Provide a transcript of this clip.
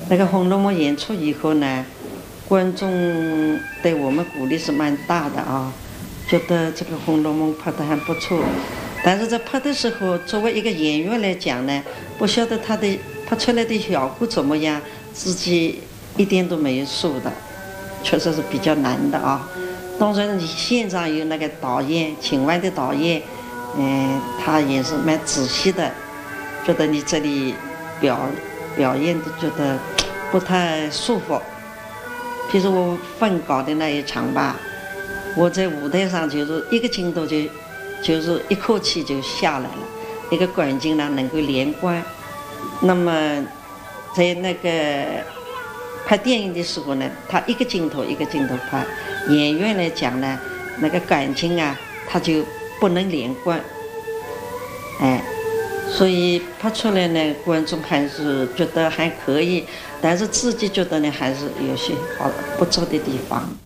那个《红楼梦》演出以后呢，观众对我们鼓励是蛮大的啊，觉得这个《红楼梦》拍得还不错。但是在拍的时候，作为一个演员来讲呢，不晓得他的拍出来的效果怎么样，自己一点都没有数的，确实是比较难的啊。当然，你现场有那个导演，请外的导演，他也是蛮仔细的，觉得你这里表演的觉得不太舒服。比如我分稿的那一场吧，我在舞台上就是一个镜头就是一口气就下来了，一个管镜呢能够连贯。那么在那个拍电影的时候呢，他一个镜头一个镜头拍，演员来讲呢，那个感情啊，他就不能连贯，所以拍出来呢，观众还是觉得还可以，但是自己觉得呢，还是有些好不足的地方。